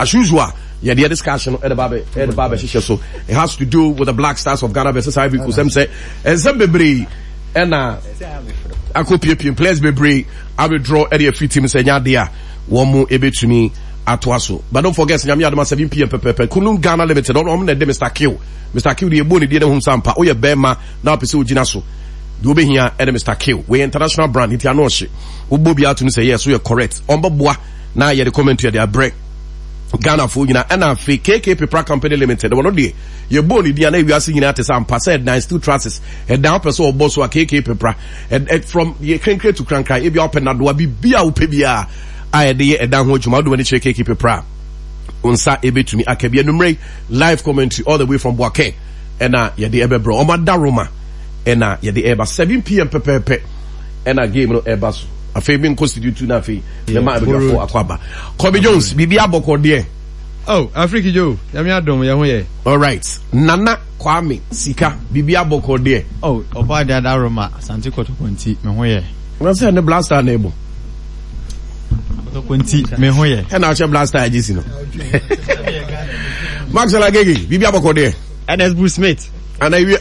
as usual. Yeah, the discussion at the Baba so it has to do with the Black Stars of Ghana versus Ivory Coast. Say, and some bebree, and I could players bebree. I will draw any free team say there. One more able to me at Waso. But don't forget, Nyamia 7 p.m. Kunun Ghana Limited. Don't them Mr. Q. Mr. Q, the Ebony did him sampa. Oh, yeah, Bema now pursue Jinaso. Do be here and Mr. Q. We international brand. It no shit. Ubo be out to say yes, we are correct. Bois now you the comment here. They are break. Ghana for you know, and I fake KK Pepra Company Limited. The one of the your body DNA we are seeing at some passed nice 2 trusses and down person or boss or KK Pepra and from the crank to crank if you open that door be out pebia I the down what you do any KK Pepra unsa ebe to me akabia numre live commentary all the way from Boake and yeah the ebe bro omada Roma and yeah the eba 7 p.m. pepe and game no eba a faming constitute na fe the man be for akwaba Kobe Jones bibi aboko de oh Africa Joe yami adom ya ho ye all right Nana Kwame Sika bibi aboko de oh oba da Roma Asante Kotokonti me ho ye we say na blaster na ebo Kotokonti me ho ye e na che blaster agisi no Maxwell Agege bibi aboko de Ernest Bruce Smith anawie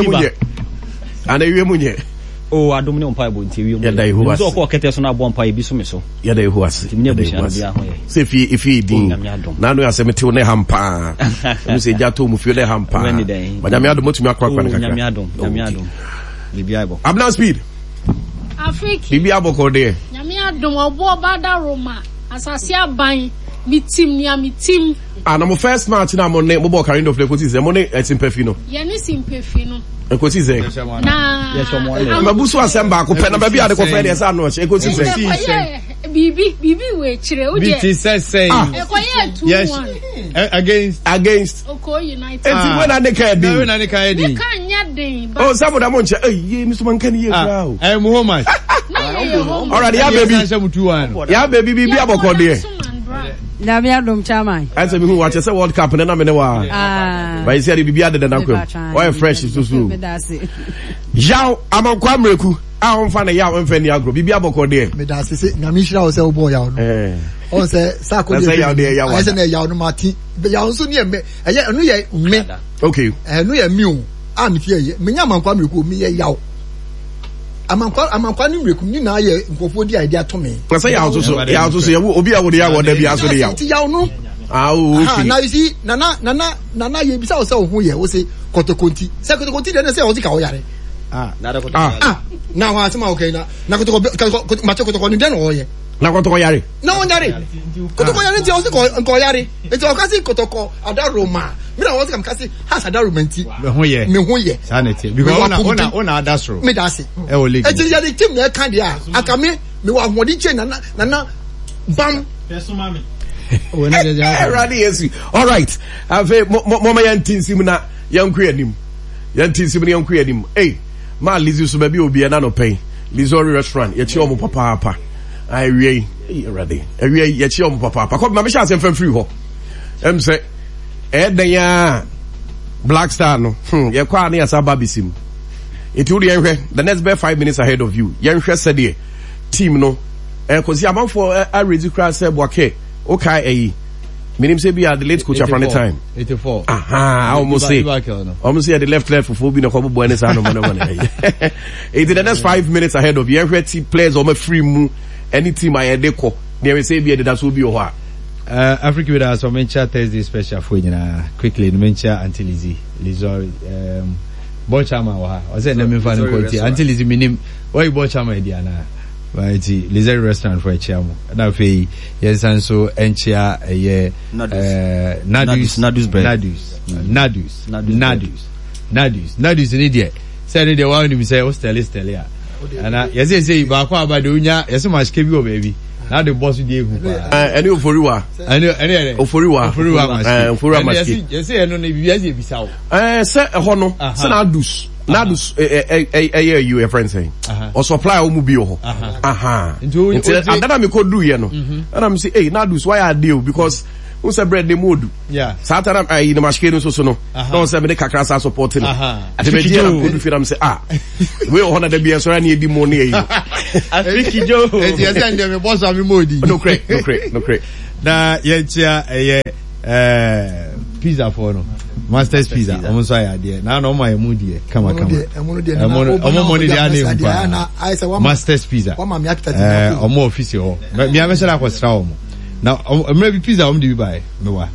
munye oh adom ne ompa bo nti wi mu so ko kete so na bo ompa bi so me so ya da ehu ase ti me busha na bia ho ye se fi din na no asemete ne hampa mu se jato mu fi ne hampa nyame adom motumi akwa kakra nyame adom bibia ibo Abna Speed Africa bibia boko de nyame adom obo bada Roma asase aban mi team na mo first match na mo ne mo bo carrying of the coaches mo ne Simpefi no ye ne Simpefi no ekoti ze na mabusu asemba ko pe na ba bia de ko fe de sa no che ekoti ze bibi we chire o je say ekoye 2-1 against Oko United when na dey ka di kan nya den oh saboda mo nche ye mi so man kan ye kra o Muhammad already ya baby bibi aboko de Dabi adom chairman. Answer me who watch say World Cup na me ne wa. But you say bibi ade na kwam. Why fresh so. Yaw amankwa mreku. A on fa na yaw en fa ni agro. Bibi aboko de. Me da se nyame hira wo say wo boy yaw no. On say sako de. I say na yaw no mati. Yaw so ne me. Eye enu ye me. Okay. Enu ye me o. A me fie ye. Me nya amankwa mreku me ye yaw. Amankwa ni mreku ni na ye nkofo di idea to me. Say yaw so ye obi a wo de yaw da bia so de yaw. Ti yaw no. Okay. Now you see nana ye bisa wo say wo ye wo say Kotokonti. Say Kotokonti de na say wo ti ka wo yare. Na wa asema okay na Kotoko ni den wo ye. Na Kotoko yare. Na wo yare. Kotoko yare ti o se ko yare. E ti o ka si Kotoko ada Roma. Me na wo se kam ka si has ada Roma nti. Me ho ye. Sanity. Because ona ada soro. Me da se. E o league. E ti ya de team na kan dia. Aka me wa hodi che na bam. Pesumami. Ready yes. All right. Ave mama yantinsim na yanku anim. Yantinsim na yanku anim. Hey, ma Lizzy so baby obi na no pay. Lizzy restaurant. Ye chi omo papa. I we ready. Ewie ye chi omo papa. Ko ma me sha sem free ho. Em say dan ya Black Star no. Ye kwa na yasa babisim. Iti uri yenhwe the next be 5 minutes ahead of you. Yenhwe said team no. Kosi amanfo a ready class say Boake. Okay, minim say be at the late coach from the time 84 I almost say at the left for be no ko bo any sound no it the next 5 minutes ahead of you every team players on free mu any team I dey ko they say be that so be o ha Africa with us mention Thursday special for you quickly mention until Lizzy Bochama wa o say na me fa no ko ti until Lizzy minim why Bochama dia na right Lizzy restaurant for chiamu na fe yes and so enchia Nadus ni dia say ni dia wa ni say hostel ya ana yes say ba kwa aba de unya yes ma shike bi o baby na the boss dey hu any oforiwa oforiwa maski yes say no na bibia say bisa o say ho no say Nadus you a friend saying or supply o mu bi ho into adana me ko do ye no and I'm say hey Nadus why are deal because who say bread the mood Saturday I the machine so no don't say me the kakra sa support no at me dey am do feel am say we honor the be so na e di money you Afriki Joe yes and me boss am modi no correct na yɛkyia pizza for no Masters Pizza almost idea now no my moody come Masters Pizza more official me am say akwa sra omo now maybe pizza omo dey buy me wa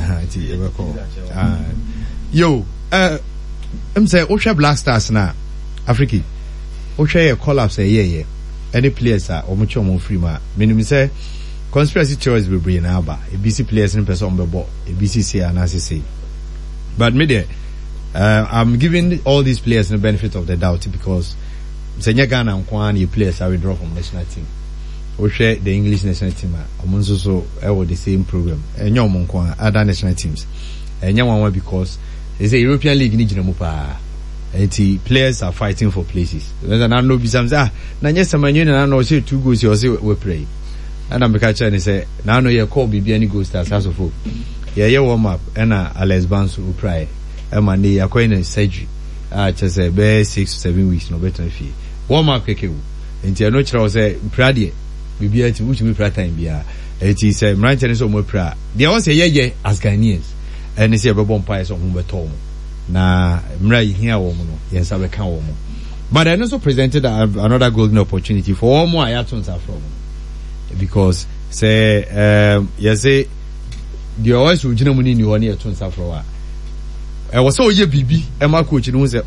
yo I'm say Osha Black Stars na Africa Osha collapse yeah any players are omo chomo free ma me say conspiracy theories will bring now ba ABC players in person be ABC say and as say but me there I'm giving all these players the benefit of the doubt because Senya Ghana and Kwani players are withdrawn from national team or share the English national team amonso so the same program and your other national teams and one because it's a European League ni jina mupa and players are fighting for places and I know bisams na yes man na no say 2 goals you say we pray and I'm catching and say now no you call bibi any goal stars as of yeah warm up and Alex Bansu will cry and they are going in surgery just be 6 to 7 weeks no better fee warm up keke and you know try say prade bibi ati which me prayer time bia it is mranche so mo prayer they all say yeah as Ghanaians and they say be bomb pie so mo beto na mra here wo mo no yensa be kan wo mo but I also presented another golden opportunity for all more ayatons are from because say yes say the always will gina money ni one year to safra I was so ye bibi e ma coach no say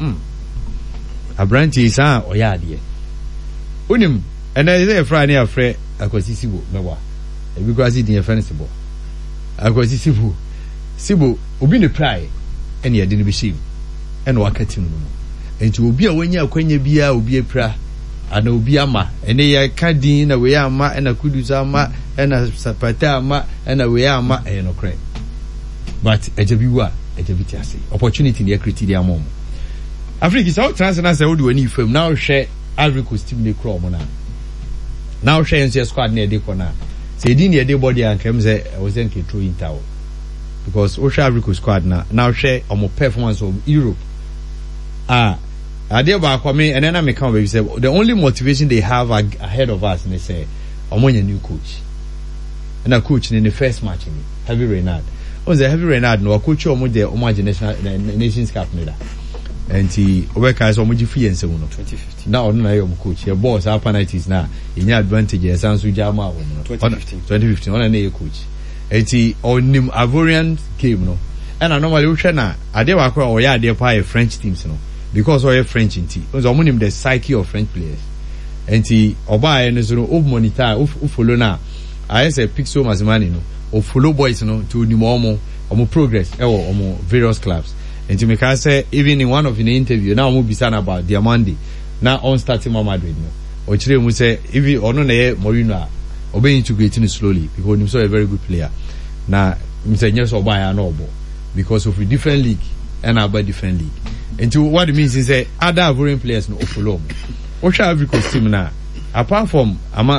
abranti sa oya ade unim and I say Friday afre akwasi sibo mewa e bi kwasi din friend sibo akwasi sibo obi ne prai ene ye de ne bi shim ene wakati mu enti obi a wanya akwanya bia obi apra ana obi ama ene ye kadin na we ama ena kuduza ama ena sapata ama ena we ama no kre but ejebiwa ejebiti ase opportunity ne criteria amom Africa is out transfer say we do any film now share Ivory Coast team dey crawl mo now share NC squad na dey corner say din dey body and kem say was in control in tower because we share Ivory Coast squad now share omo performance of Europe they were coming and then I come back say the only motivation they have ahead of us and they say omonya new coach and a coach in the first match in Heavy Renard on the Heavy Renard no coach omo the nations cup neither and he work as omoji free and so no 2015 now no your coach your boss our penalties now in your advantage sans jama 2015 on na coach and he on him Ivorian game no and I normally we na ade wa kwa oya ade pa French teams no because we are French in tea. Because we the psyche of French players. And he oba and so no monitor follow na. I say Pixel Mazimani no or follow boys no to the more progress or various clubs. And to make us say even in one of the interview now we be saying about Diamandi now on starting Madrid no. Or today we say if you or no Mourinho or being integrating slowly because he's a very good player. Now Mr. Yes or buy an obo because of a different league and about different league. And to what it means is that other Ivorian players no follow. What shall Ivory Coast team now? Apart from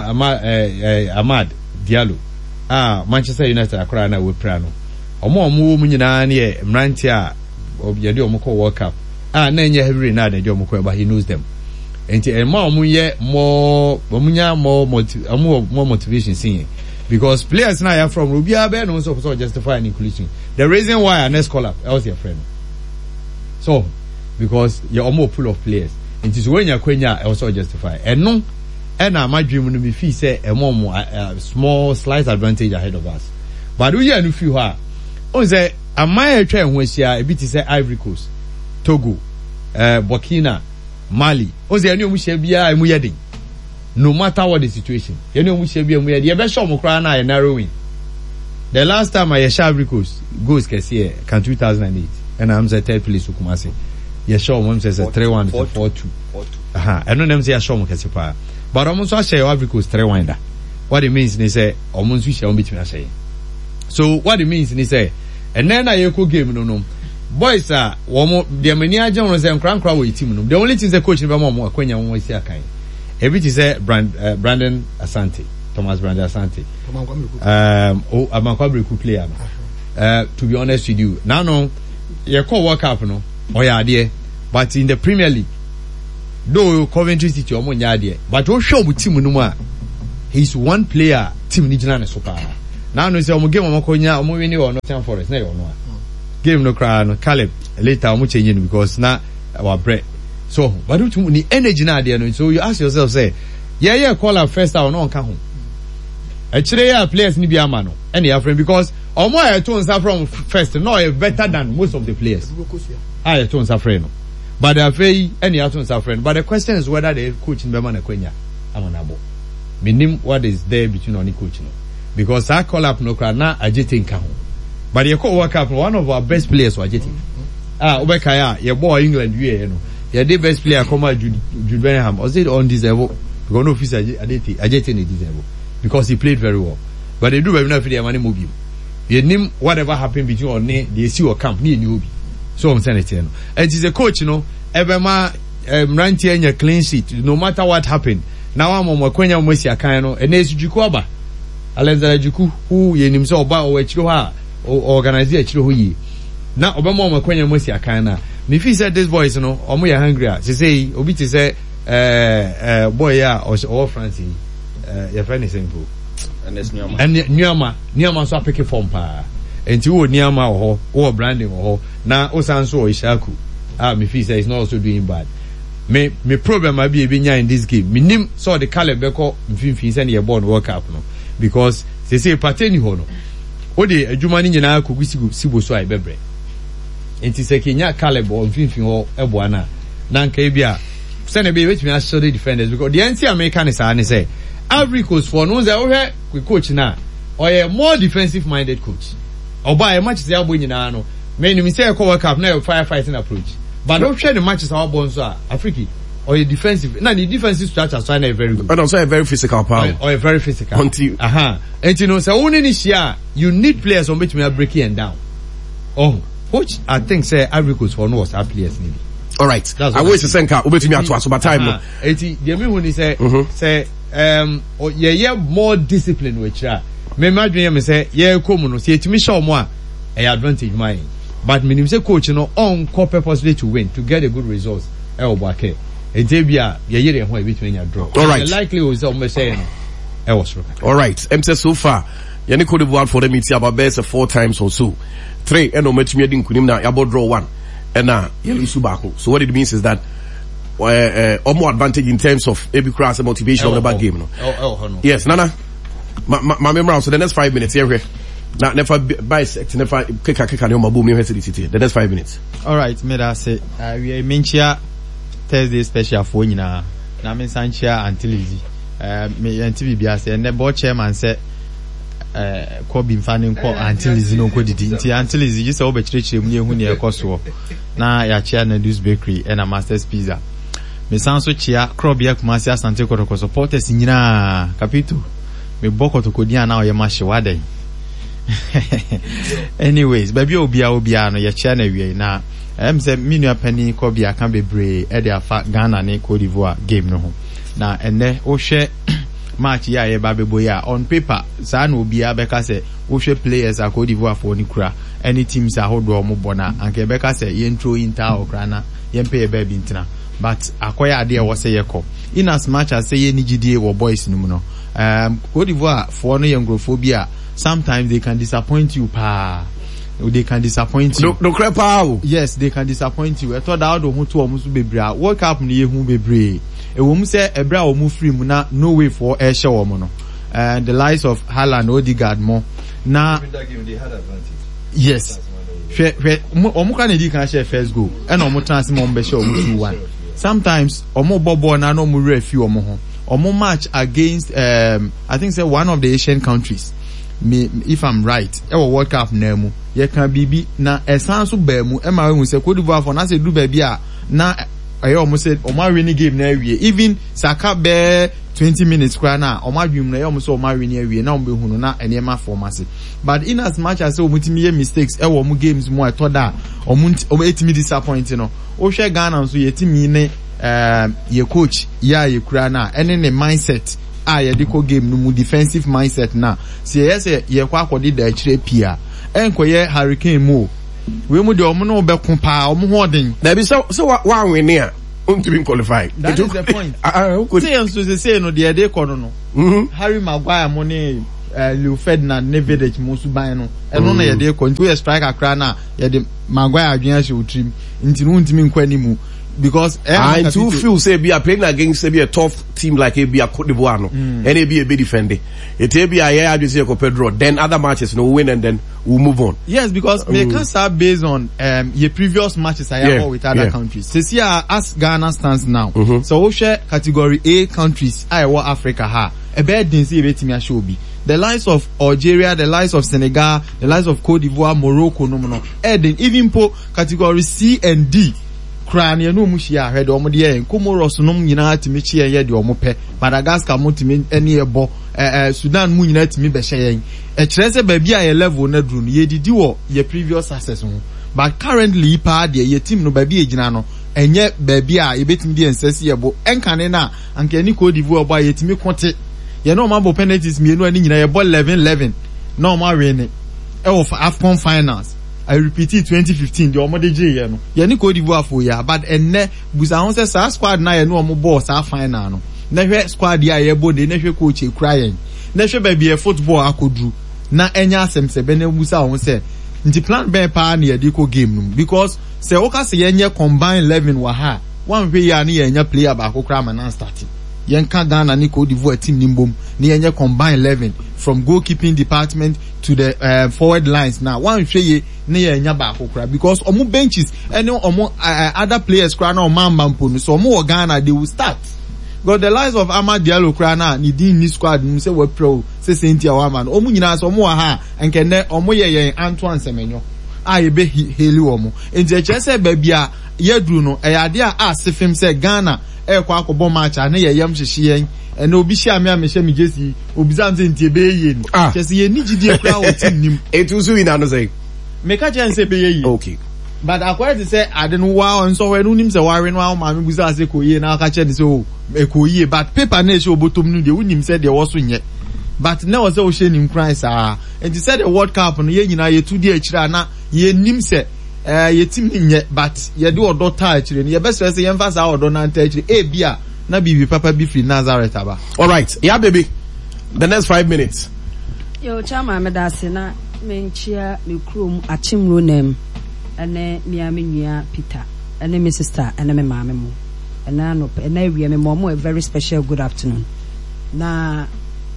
Ahmad Diallo, Manchester United akora na we prano. Omo mu nyina na ye mranti a obiade omo ko World Cup. Na nye Heavy Renard na omo ko but he knows them. And omo ye more motivation seeing because players now are from Rubia be no so justify an inclusion. The reason why I next call up else your friend. So because you're more full of players it is when you're kwenya also justify and no and my dream no be fee say a more small slight advantage ahead of us but we are no feel her on say am I try when she a bit say Ivory Coast Togo Burkina Mali on say any mu share bia mu yedin no matter what the situation any mu share bia mu yedin e be show mo kra na narrowing the last time I share Ivory Coast goes kese can 2008 and I'm the third place Kumasi. Yeah, sure, mom says 3-1 to 4-2. I know them say a show Mukasipa. But almost I say Ivory Coast 3-1. What it means they say almost we shall between us say. So what it means they say and then I go game no. Boys are the mania journalists and crank crowd with team. The only thing the coach never more Quenya won't say a kind. Everything say Brandon Asante, Thomas Brandon Asante. I'm a Kwabriku player. To be honest with you, now you call World Cup no or yeah dear but in the Premier League though Coventry City or Monya dear but what show with team no he's one player team ni jina na super Now no say omo game omo konya omo win or Nottingham Forest na yo no. Game no cry no Caleb later omo change because na our bread. So, but you need energy na there no. So you ask yourself say, yeah call up first hour no nka ho. Actually players ni bi ama no. Any friend because omo aye to nsa from first no better than most of the players. Aye to nsa friend no. But they are very any to nsa friend. But the question is whether the coach in Bema na kwenya amonabo. Minim what is there between oni coach no. Because I call up no crowd na agite nka ho. But you call work up one of our best players was agite. Obekaya your boy England you know. The best player come out Jude Bellingham was it undeservable because no officer agite ni deservable because he played very well. But they do very enough for their money move you. You name whatever happened between or they see or camp near you. So I'm saying it and it is a coach, you know, Ebema ranting your clean sheet, no matter what happened. Now I'm on Makwenya Mosia Kano and there's Jukuaba. Alexander Juku, who in himself about or Chihuahua or organize a Chihuahua. Now Obama Makwenya Mosia Kana. Me feel said this boys, you know, omo ya hungry. She say, Obiti say, boy ya or Francie, your friend is simple. And there's Nyama. And Nyama so pick form pa. And you Nyama or branding or na Osanso Ishaku. Me feel say it's not also doing bad. Me problem might be in this game. Me nim saw the Caleb Beko mfimfini send your born work up no because they say pateni ho no. Ode adwumani nyina ko gisigu sibo so ai bebre. Enti se Kenya Caleb or mfimfini ho eboana. Na nka bia send be wetumi asho the defenders because the anti American is say Ivory Coast for no say we coach na or a more defensive minded coach. Oba e match say abo nyina no. Me nim say ko work up na firefighting approach. But don't share the matches our bonds are African or a defensive. Now the defensive structure is very good. But also a very physical power. Or a very physical. Until and you know, so only this year you need players on which we are breaking and down. Oh, coach, I think say Ivory Coast for no was our players maybe. All right. That's I wish to send car over to me at so by time. The when he say or yeah more discipline which me imagine me say yeah come no say to me show more a advantage mine. But minimum say coach no on call purposely to win to get a good results. Elbake. Etebia ye ho between your draw. All right. Likely was almost saying was all right. So far Yannick Cote d'Ivoire for them it's about best 4 times or so. 3 and no match me didn't kunim na about draw 1. And now Yelisu Bako. So what it means is that more advantage in terms of every cross and motivation of the bad game. No? Yes, Nana. My memory so the next 5 minutes here. Now, never bisect, never kick on your boom in city. The next 5 minutes. All right, me that say we mention Thursday special for you now. Now, me Sanchia and Tilizi. Me and TVBS and the board chairman said, Kobe fanning call until is no good. Until is just over church when near Kosovo. Now, ya chair and Deuce Bakery and a Master's Pizza. Me Sanso Chia, Crobia, Masia Santeco supporters in Capito. Me Boko to Kodia now, Yamashawade. Anyways, baby obia no ye channel we na say minua pani ko bia kan bebre e dey afa Ghana ne Cote d'Ivoire game no ho na ene wo hwe match ya ye ba bebo ya on paper sa na obia beka say wo hwe players a Cote d'Ivoire for ni kura any teams a hodo mo bona anke beka say ye intro inter okra na ye mpe ye ba bi ntina but akoya ade e wo say ye ko in as much as say ye ni gidie wo boys no mu no Cote d'Ivoire for no ye ngrophobia. Sometimes they can disappoint you, pa. They can disappoint you. No crap out. Yes, they can disappoint you. I thought that the whole two almost be brave. Work up near whom be brave. A woman say a bra or move free muna no way for air show mono. And the lies of Haaland, Odegaard more. Now they had advantage. Yes. Omuka ne di can share first goal. And omo chance mo be show 2-1. Sometimes omo bobo na no mu refi omo ho. Omo match against I think say one of the Asian countries. Me if I'm right e wo World Cup na mu ye kan bibi na esan so ba mu e ma we say Cote d'Ivoire for na say do ba bia na aye o mo say o ma win game na awie even Saka be 20 minutes kwa na o ma dwim na ye o mo say o ma win awie na o be hunu na ene ma formasi but in as much as o mutimi ye mistakes e wo mu games mu ato da o mu etimi disappoint no o hwe Ghana so ye timi ne ye coach ya ye kura na ene ne mindset ye diko game no mu defensive mindset na se yes ye kwa akodi da chire pia enkoye Hurricane mo we mu de omo no be ko pa omo ho den na bi so one win here to be qualified that is the point say so say no de ko no Harry Maguire mo ne Leo Ferdinand Nevedich Musu Bino and only a day continue strike a crana ya the Maguire against your team into Untimin Quenimu because I do feel say be a playing against be a tough team like a be a Cote d'Ivoire and it be a bit defending it be a year you say Pedro then other matches no win and then we'll move on. Yes, because they can start based on your previous matches I have with other countries. So see as Ghana stands now. So we share category A countries I want Africa ha a bad didn't see a show be the likes of Algeria, the likes of Senegal, the likes of Cote d'Ivoire, Morocco, no even po category C and D. Krania no mushia head or modia and Comoros no yina to mechi ye de omope Madagascar mo to me any ebo Sudan mu yina to me be shayin e trese baby a level na dru ye didi wo ye previous success ho but currently pa de ye team no baby e gina no enye baby a ye betimi de ensesi ebo enkane na anka ni Cote d'Ivoire ba ye timi konte ye no ma bo penalties me no ani nyina ye ball 11 no ma win e of AFCON finals. I repeat it 2015 the omode je no ye ni Cote d'Ivoire for ya but enne busa won say sa squad na ye no omo ball sa final no na hwe squad ya ye body na hwe coach e kura yen na hwe ba bia football akodru na enya asem se be na busa won say nti plan be pa na ye di ko game no because say o ka say ye nye combine 11 wa ha wan hwe ya na ye nya player ba akokra ma na starting yen ka Ghana ni Cote d'Ivoire team nimbom ni ye nye combine 11 from goalkeeping department to the forward lines now one hwe ye na ye nya ba akokra because omo benches and omo other players kra na omamba mpo so omo Ghana they will start got the lies of Amad Diallo kra na ni din ni squad ni say we pro say Cynthia Wama omo nyina so omo ha enkene omo ye Antoine Semenyo a be heli omo enti eche say ba bia ye duru no ade a asefem say Ghana kwa akobo match na ye yam hyehye and obi hia me amehye me jesi obi zanze ntie be ye ni chese ye ni gidie kra wo team nim etusu ina no say make a chance be ye okay but according to say I don't wow and so when unim say ware no ma me buza say koye na aka che say o koye but paper na show bottom no de unim say de wo so nye but na wo say o hye nim Christ and he said the World Cup no ye nyina ye tudi akira na ye nim say ye team nye but ye do odo ta akire ye best say ye mfa sa odo na nta akire e bia na bibi papa bi free Nazareth aba. All right, yeah baby, the next 5 minutes. Yo chama me da se na menchia me krom achimro nem ene miami nua Peter ene me sister ene me maame mo ene no ene wie me mo a very special good afternoon na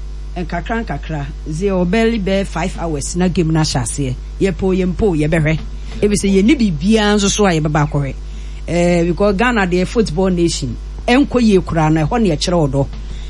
enkakra ze obeli be 5 hours na game na hyase ye po ye behwe e be se ye ni bibia nso so aye baba akore because Ghana the football nation enkoye kura na ho na kire odo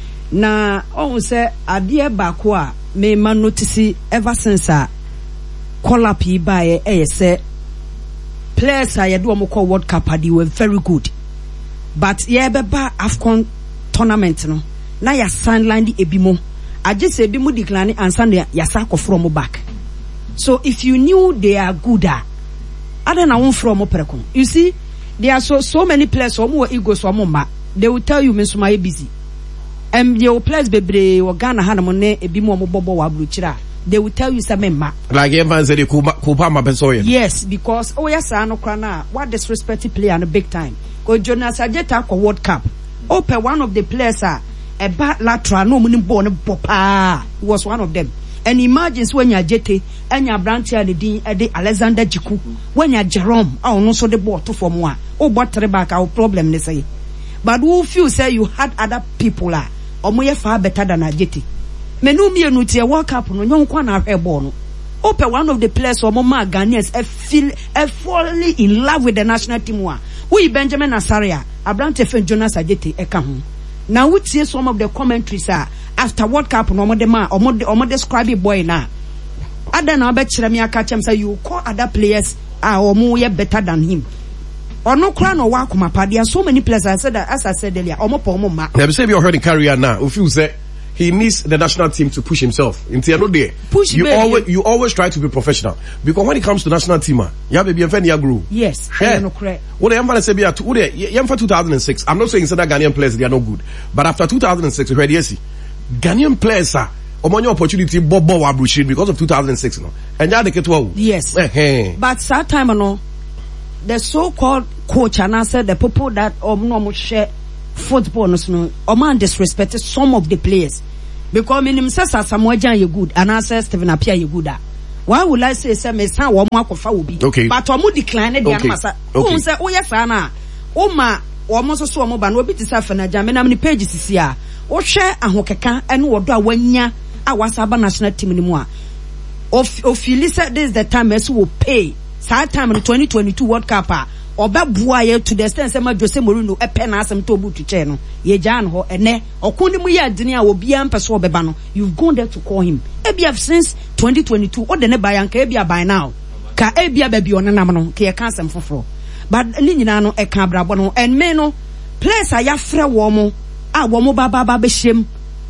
na ohun se ade ba ko a me ma notice ever since a collab yi ba ye say players a ye do mo call World Cup they were very good but ye beba AFCON tournament no na ya sideline ebimo aje se ebimu decline and sand ya sako from back so if you knew they are good other na won from preko you see there are so many players who ego so ma they will tell you me so my busy your players bebre o Ghana hanamo ne ebimu omo bobo wa bluchira they will tell you say memma like everyone said kupa ma pensoye yes because yes no kwana what disrespect player and big time ko Jonas Ajeta ko World Cup open one of the players eba lateral no muni ball ne popa was one of them and imagine when you Ajete enya brantia ne din ede Alexander Jiku when you Jerome no so the ball to form one o bot back our problem ne say but who feel say you had other people omo ye far better than Ajete menu mienu tie World Cup no nyonkwa na hwe ball no open one of the players omo ma Ghanaians falling in love with the national team wa we Benjamin Asaria Abrante Fen Jonas Ajete eka ho now we see some of the commentaries after World Cup no omo describe boy na other na be kire me aka chem say you call other players omo ye better than him ono kra no wa kuma pa there so many players as I said earlier omo pa omo ma na say be heard in career now if you say he needs the national team to push himself. You always try to be professional because when it comes to national team, you have to be a friend group. Yes, no correct. What I'm going to say be 2006. I'm not saying that Ghanaian players they are not good, but after 2006, we heard yes, Ghanaian players are on your opportunity bobo abrushid because of 2006 no. And they get well. Yes. But that time no, the so-called coach and I said the people that no share football no man disrespected some of the players because minim say Samoa Jan you good and answer Stephen Apia you good. Why would I say me san wo mo akofa obi? Okay. But omo decline the amasa. Who say oh yes na. O ma omo so omo ba na obi tisa fana Jan me na me page sisi a. Wo hwe ahokeka ene wodo a wanya a wasaba national team ni mu a. Of you said this is the time as will pay. Sad time in the 2022 World Cup. Oba buaye to the extent say Jose Mourinho e pen asem to bu to chair no. Ye jan ho ene okuni mu ya dini a obi am pese obeba no. You've gone there to call him. Ebia since 2022 o de ne bayan ka ebia by now. Ka ebia baby onenam no ka ye kan asem foforo. But ni nyina no e kan brabo no en me no place a ya frɛ wo mo a wo mo baba be hyem.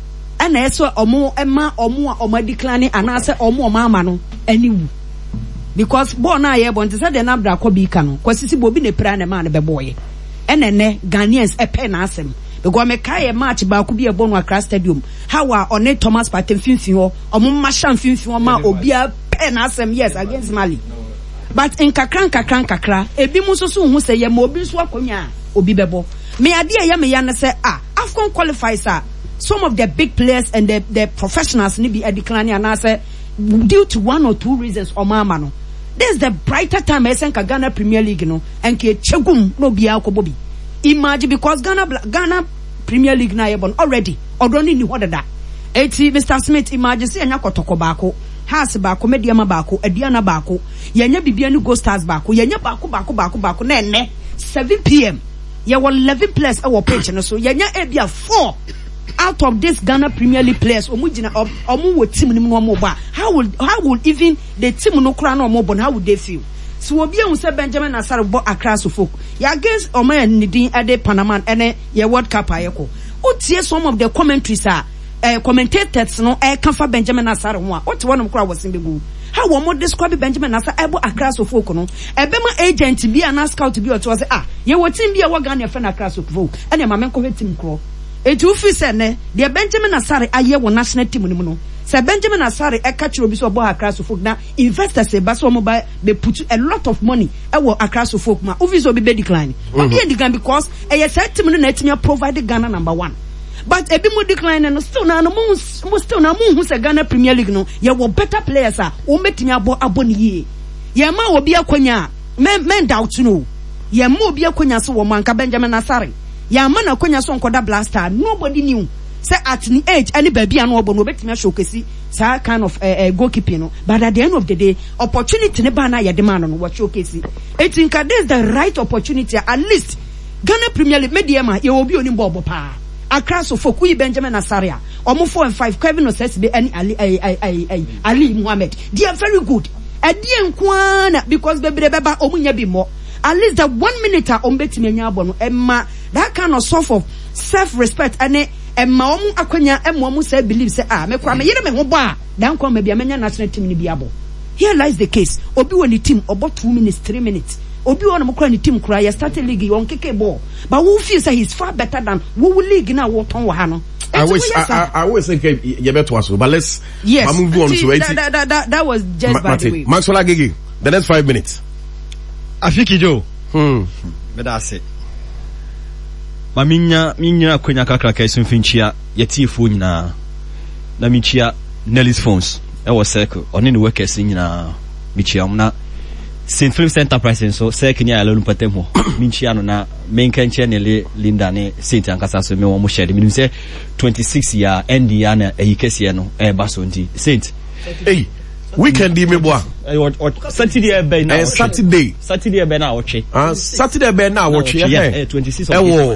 Ana eso omo ema omo a omo decline anase omo ama no aniwu. Because born na ye born say the na bra ko bi ka no kwasisi bo bi ne pra na ma na be boye enene Ghanaians epe na asem because me kai match ba ko bi e bonu Accra Stadium how are on Thomas Partey finfin ho omo masha finfin ho ma obi a pe na asem yes against Mali but in kakra ebi mu so hu say ye ma obi so akonya obi bebo me ade ye me ya na say AFCON qualifies some of the big players and the professionals ni bi decline and say due to one or two reasons or mama no. This is the brighter time I think Ghana Premier League no and ke chegum no bia ko bobi. Imagine because Ghana Premier League na yebon already odoni ni hodada. Eti Mr. Smith imagine say anya kotoko baako, house baako, mediama baako, ediana baako, yenya bibia ni Go Stars baako, yenya baako na ene 7 p.m. Ye were 11 players e wo pitch no so yenya ebia 4 out of this Ghana Premier League players omujina omu wo team ni no ba how will even the team no kra no mo how would they feel so obi ehun say Benjamin Asare bo Accra Suffolk ya against omo nidin ade Panama ene ye World Cup ayeko otie some of the commentaries commentators no kafa Benjamin Asare ho a ote wonom kra wosin begu how wo mo describe Benjamin Asare ebo Accra Suffolk no ebema agent bi ana scout bi oto say ye wo team bi e wo Ghana fe na Accra Suffolk ene ma men ko team kro etu fi se ne de Benjamin Asare aye wo national team ni mu no se Benjamin Asare e ka chiro bi so bo Accra Suffolk na investors e ba so mo ba they put a lot of money e wo Accra Suffolk ma ofi so be decline obi e decline because e ye set team no na etimi provide Ghana number 1 but ebi mo decline no still na no mo still na mo hu se Ghana Premier League no ye wo better players a wo metimi abo ni ye ye ma obi akonya men doubt no ye ma obi akonya so wo manka Benjamin Asare ya mana konya so nkoda blaster nobody knew say at the age any baby anu obo no betimi showcase sa kind of goalkeeping no but at the end of the day opportunity ne ba na ye demand no what showcase it think this the right opportunity at least Ghana Premier League media ma ye obi oni bobo pa Accra Suffolk we Benjamin Asare omo 4 and 5 Kevin Osesibe any Ali Mohammed they are very good adie nkwana because bebre beba omunya bi mo at least the 1 minute a ombetimi anya abo no emma that kind of sort of self-respect and emma omu akwanya emma omu say believe say me kwa me yire me ho bo a dan kwa me bia menya national team ni bi abo here lies the case obi woni team about 2 minutes 3 minutes obi wona mo kwa ni team kura ya start league on keke ball but who feel say he's far better than who league na wo ton wa ha no I always think you better was but let's move on to it that was just by the way Maxwell Agege the next 5 minutes Afiki Joe me da say ma minya kwenya kakra ka esu mfinchia yetifo nyina na michia Nelly's phones e wo circle oni ne workers nyina michia na St. Philip's Enterprise so circle nya alonu patem ho michia no na menka nche ne Linda ne Saint ankasa so me wo mo share mi say 26 year end year na eyikese no e ba so nti Saint hey weekend di meboa Saturday be na Saturday be na watch Saturday be na watch 26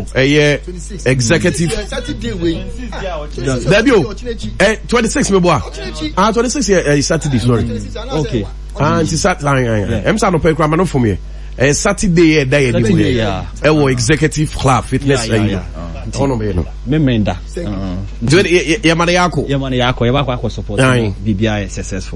of executive Saturday we Debio 26 meboa 26 Saturday sorry okay anti Saturday em sa no pe kwa ma no for me Saturday day di executive club fitness ono me no memenda yamana yako yaba kwa support BBI successful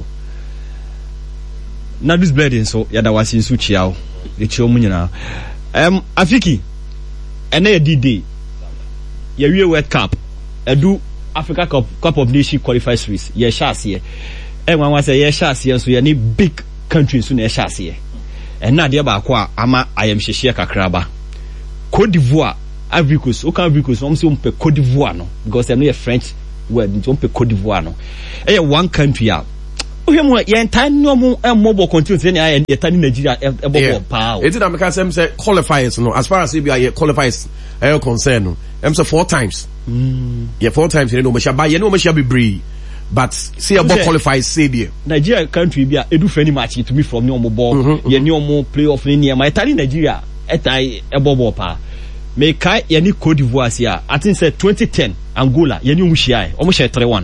na this bleeding so yada wasi nsu chiao e chi omu nyina Afiki ene ye D-Day ye wie World Cup edu Africa Cup of Nations qualifier series ye shase enwanwa say ye shase so ye ni big countries so na ye shase na de ba kwa ama ayem hyehye kakraba Côte d'Ivoire Ivory Coast o kan Ivory Coast so mpe Côte d'Ivoire no because them no French word nti on pe Cote d'Ivoire no one country a ohwemu yen tan no mo emmobo continue say na ye tan Nigeria ebobo pa it na make say qualifiers no as far as we are qualifiers concern no say 4 times 4 times you know me sha ba ye no me sha be bree but see about qualifiers say there Nigeria country bia edu friendly match to me from no ball ye ni omo playoff ni my tan Nigeria etai ebobo pa me kai ye ni Cote d'Ivoire sia I think say 2010 Angola ye ni omo share 3-1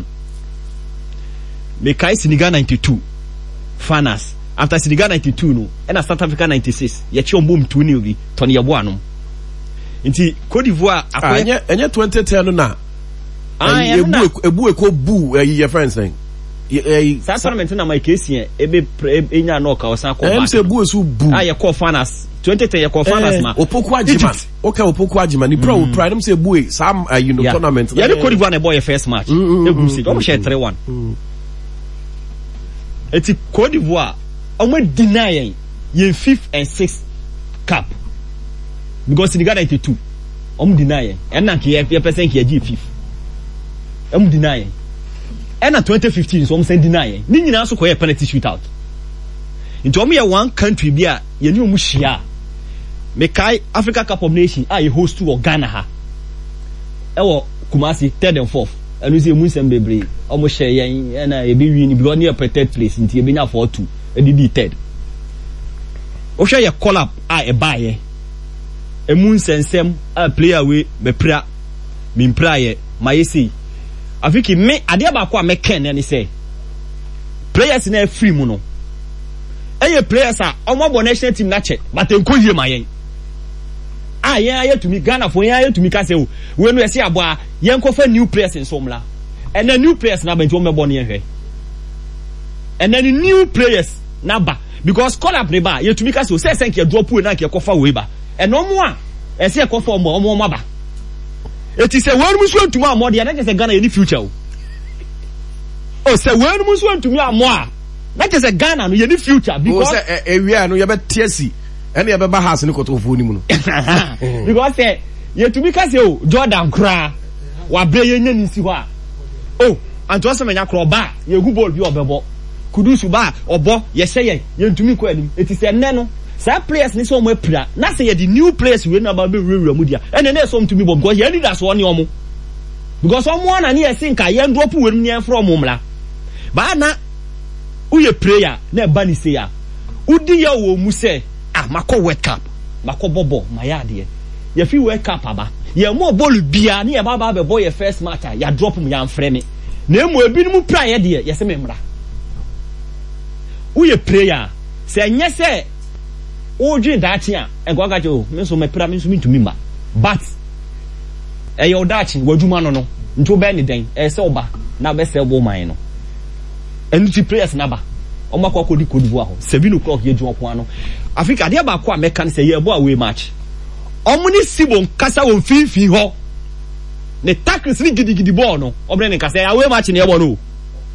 me kai Senegal 92 finals after Senegal 92 no and South Africa 96 ye chi ombo mtu ni obi Tony Yeboah no nti Cote d'Ivoire akoye enye 2010 no na ebu eko bu your friends thing sa tournament na my case ebe enya no ka osan ko ba say bu esu bu ye call finals 2010 ye call finals ma Opoku Agima okay Opoku Agima ni pro pride them say bu some you know tournament ye Cote d'Ivoire na boy first match egu sit o share 3-1 eti Cote d'Ivoire omo deny yen 5th and 6th cap because Senegal 92 omo deny and na ke ye person ke ye 5th omo deny and na 2015 so omo say deny ni nyina so ko ye penalty shootout into omo ye one country bia ye ni omo hia me kai Africa Cup of Nations a ye host to Ghana ha ewo Kumasi 3rd and 4th and we say Musem bebre omo share yen na e be win because near third place nti e be nya 4-2 e di third o share ye call up a e buy e Musem a player we be pra me pra ye my say afiki me ade ba kwa me ken ne say players na free mu no eye players a omo bo national team na che but enko yie ma yen yen aye to me Ghana for yen aye to me ka say we no ese abo a yen ko fa new players in somla and the new players na bento me bo ne hwe and then the new players na ba because call up ba ye to me ka say say senke drop we na ke ko fa we ba and omo a ese ko fa omo ba eti say we no so ntuma amo de na say Ghana any future o say we no so ntuma amo a na say Ghana no any future because ewia no ye be tiesi ene ye be ba house ni kotofo ni mu no because say ye to be ka say o Jordan kra wa bre ye nya ni si ho a oh anto se menya kra ba ye gu ball bi obebo kudusu ba obo ye say ye ntumi ko anim eti say ne no sa players ni so mo apira na say ye the new players we na ba be rewura mu dia ene na so ntumi bom because ye leaders wo ne omo because omo na ne ye sinka ye drop we mu ne from mumla ba na uye prayer na ba ni say ya udi ya wo mu say mako World Cup mako bobo mayade ye fi World Cup aba ye mo ball bia ne ye ba be boy first match ya drop mu ya mfre me na emu ebi mu prayer de ye se me mra uye prayer se nye se oji dachi a ego ga jo me so me pra me so me ntumi ma but e yo dachi waduma no nto be ni den e se oba na be se bo man no enu ti prayers na ba o makwa ko di Cote d'Ivoire ho 7 o'clock ye ju okwa no Africa dia ba ko American say ye bo away match omuni sibon kasa won finfin ho ne tackles ni gidigidi ball no obre ne kasa away match ne ye bo no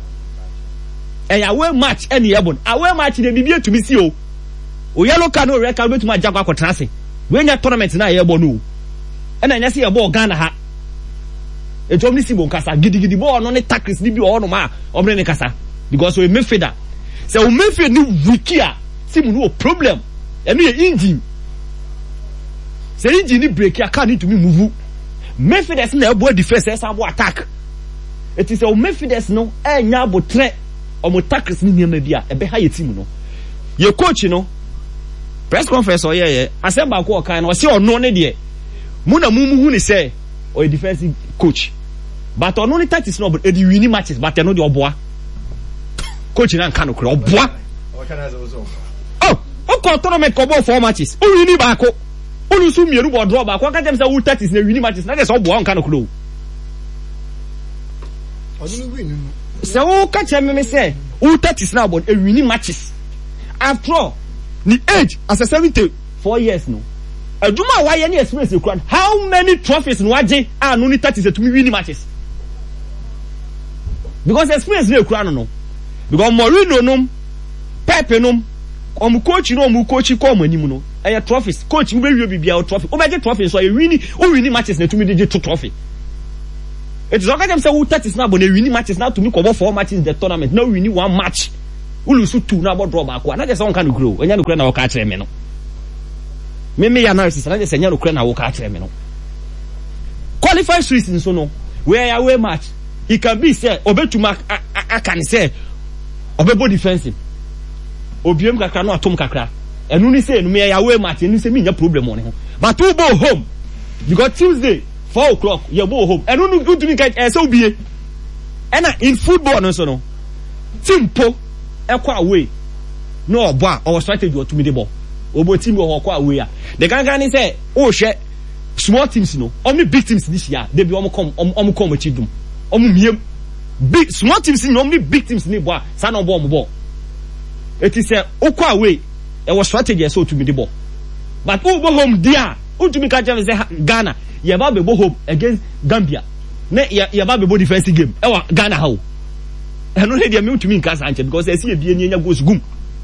away match any ye bo away match ne bibie to me see o yellow card no red card betuma jagwa ko trance we nya tournament na ye bo no na nya se ye bo Ghana ha e to omuni sibon kasa gidigidi ball no ne tackles ni bi o no ma obre ne kasa because we midfielder say o midfield ni wiki a simu no problem enu ye engine say engine ni break ya can need to me move midfielders na ebo defense esa abo attack it is o midfielders no enya abo tre o mo tackles ni niam bia ebe ha ye team no ye coach no press conference o ye asemba ko kan no say ono ne de mu na mu hu ni say o defensive coach but ono ni tactics no but e di winning matches but no de oboa coach na kan no kro oboa o tournament ko bo 4 matches o win ba ko o lu su mieru bo draw ba ko ka tem say o tactics na win matches na dey so oboa kan no kro o ni win no say o ka che me say o tactics na bo e win matches after all the age as a 74 years no aduma wa ye ni experience e kran how many trophies no waje no ni tactics to me win matches because experience no kran no because Mourinho no Pepe no omu coach no omu coach ko omu anim no e trophies coach we be bibia o trophy o be get trophy so e win matches na to me dey to trophy It is okay say who 30 na but we matches now to me cover 4 matches in the tournament. Now we need 1 match. We lose 2 na about draw back. Na just one kind of grow. Enya no kra na wo ka kire me no. Me analysis na just enya no kra na wo ka kire me no. Qualify Swiss in so no. Where away match. It can be say obetuma can say obebo defensive. Obiem kakra no atom kakra. Enu ni say no me away match, enu say me nya problem on ho. But we go home. Because Tuesday 4 o'clock, you go home. And no good to me so be. And in football no so no. Team po ekwa away. No boy or strategy to me the ball. Obo team or kwa away. The gan say, oh shit, small teams no. Only big teams this year. They be come with them. Big small teams no only big teams ni boy. Sa no ball. It is say okwa away. It was strategy so to me the ball. But over home there, to me catch say Ghana. Yaba be home against Gambia. Ne yaba be defensive game. Ewa Ghana how? I no hear me to me cast anche because I see be enya goes gum.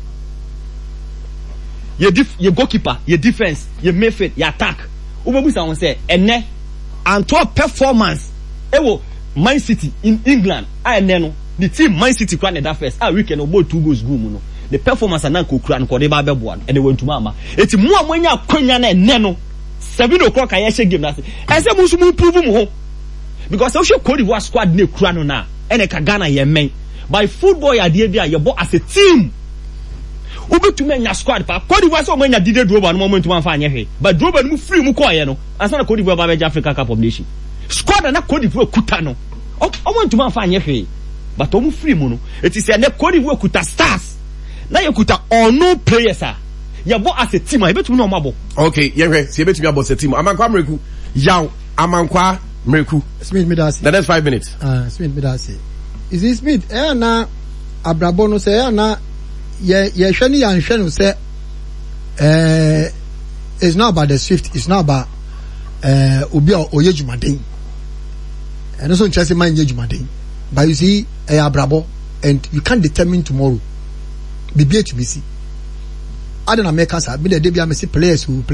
Your goalkeeper, your defense, your midfield, your attack. Ubebu sa won say ene and top performance. Ewo Man City in England. I no the team Man City kwan that first. Weekend obo 2 goals gum no. The performance and ko kura no ko dey ba bebo and they went to mama. Eti mu amanya akwanya na ene no. 7 o'clock I share game na say. I say musu prove mu ho. Because we should Cote d'Ivoire squad ne kura no na. Ene ka Ghana ye men. By football ya dey there, you bought as a team. Ubetumi nya squad pa. Cote d'Ivoire so manya Didier Drogba no moment man fa anya he. But Drogba no free mu ko ye no. Asa na Cote d'Ivoire ba be Africa Cup of Nations. Squad na Cote d'Ivoire kuta no. O want man fa anya he. But o mu free mu no. It is na Cote d'Ivoire kuta stars. Na you kuta all no players ah. You bought as a team. I bet you know mabo. Okay, yeah, see bet you about a team. Amankwa Mreku. Yaw Amankwa Mreku. Smith Midasi. The next 5 minutes. Smith Midasi. Is it Smith? Na Abrabono say na ye hwani ya nhwe no say it's not about the Swift, it's not about obi oye jumaden. And so Chelsea man ye jumaden. But you see Abrabo and you can't determine tomorrow. Be to be see. I don't make us be the debut me see players who.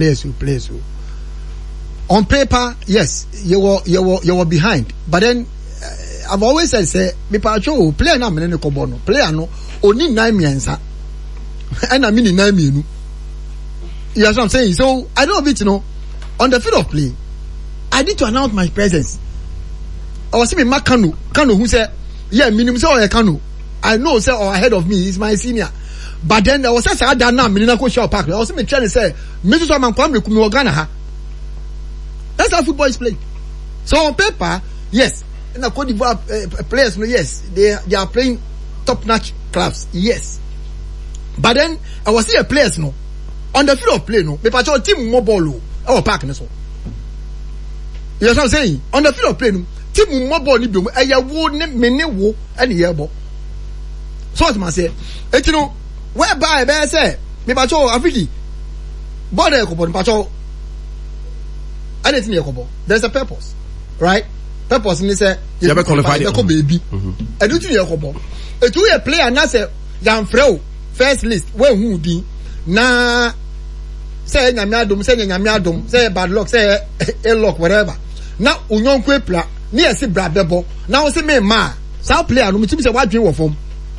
On paper, yes, you were behind. But then I've always said say me pa cho player na me ne ko bo no. Player no oni 9 miensa. And I mean 9 mienu. You know what I'm saying? So I don't know, you know, on the field of play, I need to announce my presence. I was saying Kanu who said, yeah, minimum say Kanu. I know say or ahead of me, he's my senior. But then there was such a done now, Minina Coach Park. I was trying to say, Mrs. Amankwa Mreku Ghana ha. That's how football is played. So on paper, yes, in the Cote d'Ivoire players, no, yes, they are playing top-notch clubs, yes. But then I was seeing players, no, on the field of play, no, me patrol team mobile, our park, no, so. You know what I'm saying? On the field of play, no, team mobile, ni biom, wo ne mene wo, any yebo. So what man say? And you know, whereby I say, me patrol Afriki, border kobo, patrol. Anything you there's a purpose, right? Purpose in say you never qualified the baby. And do you kobo? It will a player na say yan freo first list when who di na say nyamiadom say bad luck say a luck whatever. Now unyon kwepla ni esi bra bebo. Now say me ma sa player no me say what dream form.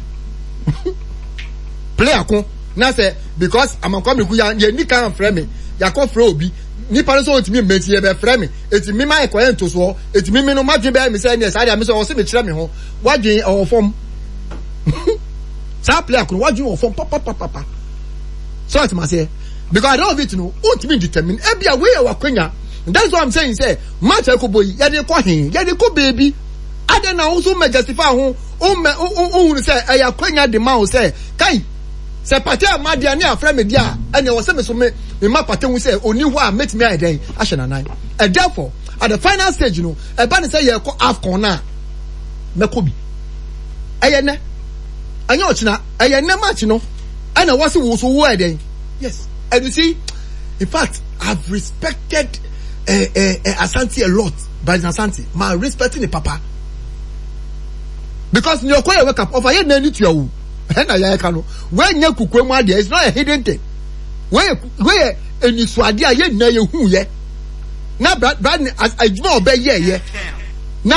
Player ko na say because I'm coming ku ya ni kan frame me ya ko freo obi ni pare so otimi meti e be frɛ me etimi mai kwɛ nto so etimi me no madwe be me say ne sa dia me so o se me kyerɛ me ho wadwen o fom sa play akro wadwen o fom papa so it must say because I don't it no otimi determine e bia we e wakwanya. That's what I'm saying say match ekoboyi ya de kɔ hen ya de kɔ baby ade na wo so me justify ho o say e ya kwanya de ma wo say kai se pate amadia ne afra me dia ene wo se me so me ma pate hu say oni ho a met me aden ahye na nan and therefore at the final stage you know e ba ne say ye ko AFCON na me ko bi eye ne anya ochina eye ne match no ene wo se wo so wo aden yes. And you see in fact I've respected Asante a lot by Asante my respecting the papa because you ko wake up over here na ni tuawu na ya kanu when nya kukwemu ade it's not a hidden thing where eni suade a ye na ye hu ye na brad as I know obey ye na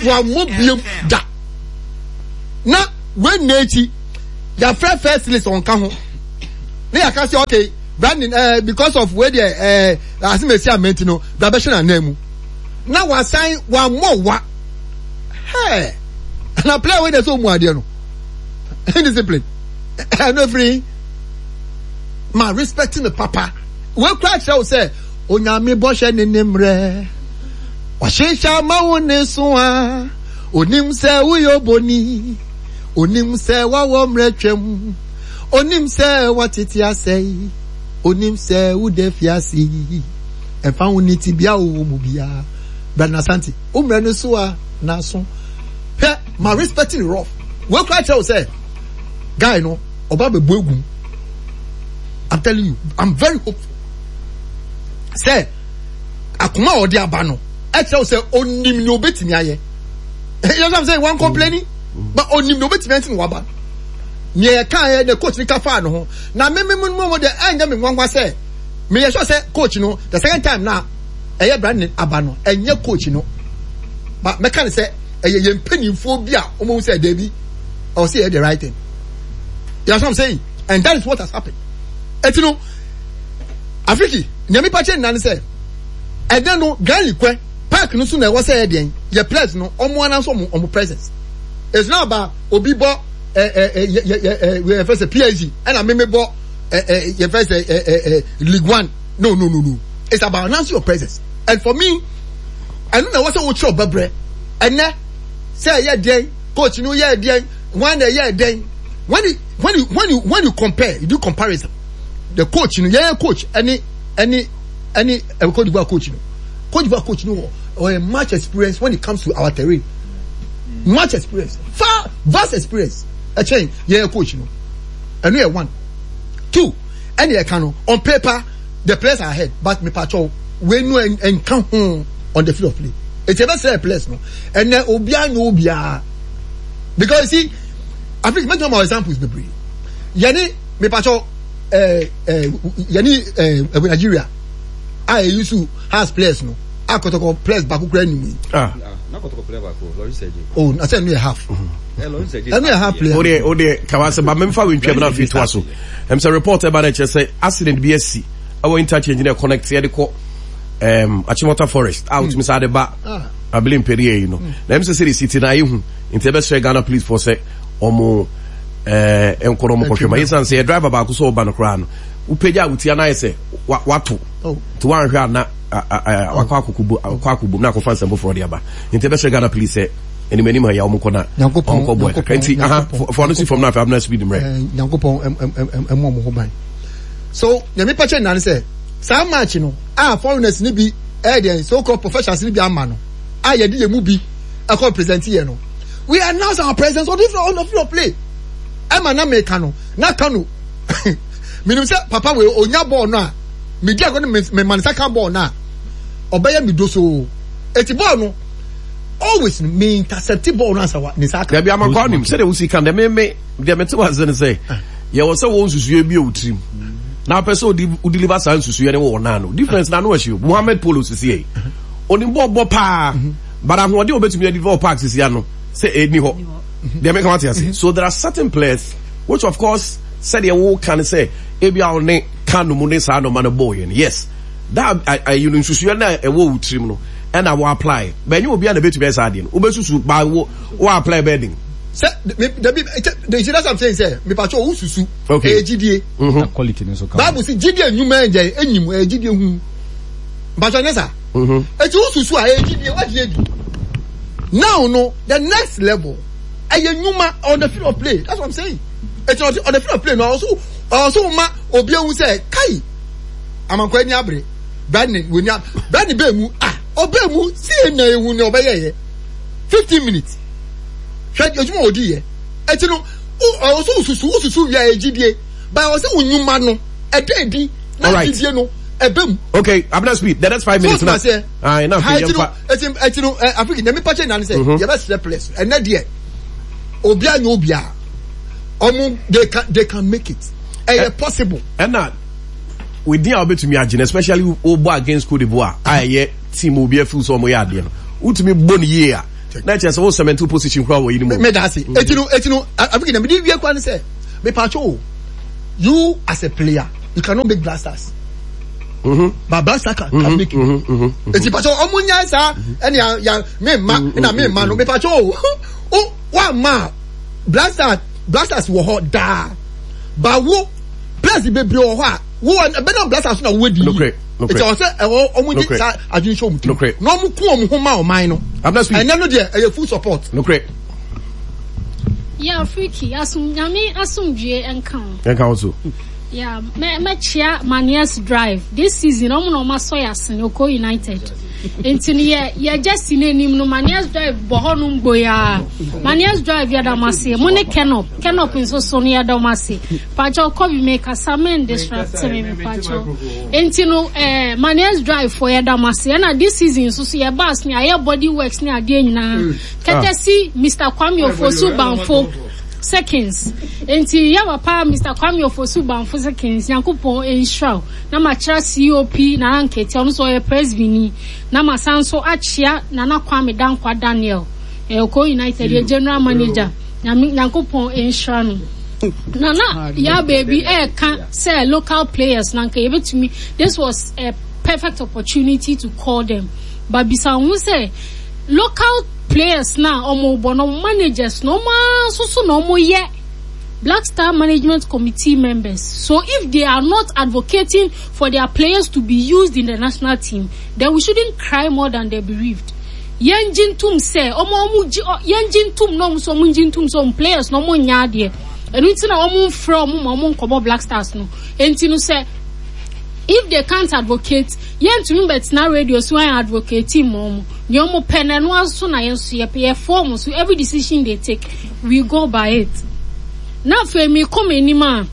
wa mobium da na when nechi ya first list on ka ho na ya ka say okay Brandon because of where the asimesi amenti no dabesha na name na wa sign wa mo wa hey na play with the so mu ade no discipline no free ma respecting the papa we cry show say onyame bo hye nenemre wa hyehyɛ ma wo ne so a onim sɛ wo boni onim sɛ wa wo mretwam onim sɛ watete asɛi onim sɛ wo de fiasi ɛfa wo ni tibia wo mu bia Brandon Asante umre ne so a na so he ma respecting rough we cry show say guy no oba be boegum. I'm telling you, I'm very hopeful. Say, akuma odi abano. I tell say onim no betimi aye. You know what I'm saying? One complaining, but onim no betimi antin waba. Nye kan the coach ni ka fa no ho. Na me the anya me nwanwa say. Me sure say coach no the second time now eye Brandon abano enye coach no. But me kan say eye mpanimfo bi a omo say Debbie or say the right thing. You know what I'm saying? And that is what has happened. Etino Afriki nyami pache nan say and then no Gary Kwe park no so na wo say den your players no omo ananso omo presence it's not about obi bo we first PSG and I me bo your first League 1 no it's about announcing your presence and for me I know what say wo chop bebre and say yeah den coach no yeah den one yeah den when you compare you do comparison the coach no yeah coach any coach no or a much experience when it comes to our terrain much experience vast experience a chain yeah coach no and we are 1 2 any can on paper the players are ahead but me patrol we no and come home on the field of play it's ever say place no and then obia because you see I think make more examples be brief yani me patrol Nigeria I used to has players no I got to players back kura ni na got to play back Lawrence Eje oh I said no half Lawrence Eje no half player ode kawase ba memfa we ntwam na fit waso em say report about it say accident BSC our interchange na connect here de ko Achimota Forest out me say de ba ablim perie you know na em say city na yehu intebe say Ghana police for say omo enkoro mo kohwema yesan say driver ba ko so oba no kra no upeja wutia na yese wato to wan hwa na akwakubu na ko fansa bo for dia ba intebe say Ghana police say eni mani ma ya omko na omko boy kanti for no see from now I have not speed him right nyankopon mo ho ban so nyame pa che na say sa match no foreigners ni bi so called professionals ni bi ama no yedi ye mu bi akọ present here no we announce our presence on the field of play Emma na make no na kanu minim say papa we onya ball no a me dia go me man second ball na obeye mi do so eti ball no always me intercept ball no asawa ni saka ya bi amakwa nim say de wusi kan de me de mete was ne say ye wo say wo nsusu bi otrim na person who deliver nsusu ye ne wo na no difference na no ahio Mohammed Polo sisi oni bo pa but am wode obetumi develop park sisi no say eni ho they make what you say so there are certain players which of course said you wo can say ebia oni kanu mu ne sa no man boy yes that you nsusu na e wo utrim no and I will apply but you obi na betumi say ade no obesusu ba wo apply bedding say the that's what I'm saying say me pacho ususu ejidie quality no so Bible say jidie nyuma enje enyim ejidie hu pacho nesa eji ususu a ejidie what dey do now no the next level nyuma on the field of play that's what I'm saying it's on the field of play no also ma obi ehu say kai amankwa ni abre Brandon we nya Brandon be mu obemu see na ehu ni obeye 15 minutes hwɛ ejuma odi ye eti no also ususu ya ejidie but also unyuma no ededi na ejidie no ebem okay I'm not speed that's 5 minutes now enough eti no African na me pache na say you best place and na there obia nya obia omo they can make it possible and that we dey able to me agent especially obo against Cote d'Ivoire aye team obi afu so omo ya de no utumi bon ye na chance wo 72 position kwa wo yi mo me da say etino African me dey kwa say me pacho you as a player you cannot make Black Stars but Black Stars can make you eti pacho omunya sa ene ya me ma no me pacho oh wa ma Black Stars wo ho da ba wo place bebre wo ho a wo be na Black Stars na wo di it's also omunya sa adwin show mutu no mu ku omu ho ma o man no and no dey full support no correct yeah freaky asumdue enkan also yeah me chia Manias Drive this season no ma so ya Oko United entini ye just in anim no Manias Drive bohonum boya Manias Drive ya damase mo ne Kenop nso so no ya damase pacho kobi make assignment distract me pacho entino Manias Drive for ya damase na this season so ya bass ni aye body works ni ade nyina ketesi Mr. Kwame Ofosu Banfo seconds enti ya papa Mr. Kwame Ofosu Banfo seconds yankopon enshaw na ma kira COP na ankete ono so ye presbini na ma sanso achia na Kwame Dankwa Daniel Oko United ye general manager yankopon enshaw no na ya baby can say local players na nke yebetumi this was a perfect opportunity to call them but bisa who say local players now omo bono managers no ma so no mo ye Black Star Management Committee members. So if they are not advocating for their players to be used in the national team, then we shouldn't cry more than they bereaved. Yenjin tum say yenjin tum no so munjin tum so players no mo nyade. And we na omo from omo kobo Black Stars no. Enti say if they can't advocate, yen to me bet na radio so I advocate mom. Nyomo pen no so na yen so ye form so every decision they take we go by it. Now for me come anima